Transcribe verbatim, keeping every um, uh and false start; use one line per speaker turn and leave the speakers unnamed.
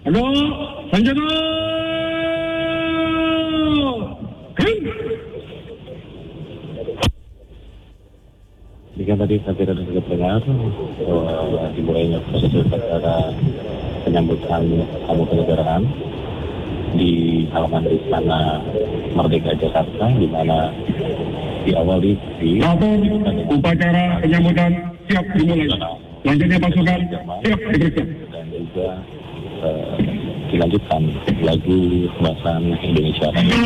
Ago, Sanjana!
Jika tadi saya tidak dengar, uh, dimulainya proses upacara penyambutan tamu kenegaraan di halaman Istana Merdeka Jakarta, di mana diawali di
upacara penyambutan siap dimulai. Selanjutnya pasukan siap diperiksa.
Dan juga uh, dilanjutkan lagu kebangsaan Indonesia.